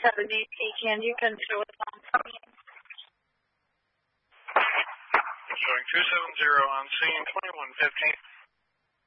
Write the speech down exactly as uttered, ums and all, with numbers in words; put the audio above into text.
seventy Pecan. You can show us on scene. Showing two seven zero on scene, twenty-one fifteen.